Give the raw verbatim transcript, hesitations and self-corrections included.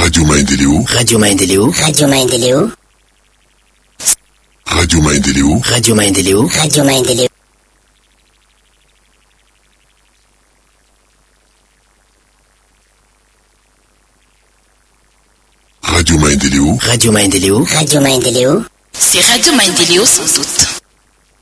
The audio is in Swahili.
Radio Maendeleo. Radio Maendeleo. Radio Maendeleo. Radio Maendeleo. Radio Maendeleo. Radio Maendeleo. Radio Maendeleo. Radio Maendeleo. Radio Maendeleo. C'est Radio Maendeleo sans doute.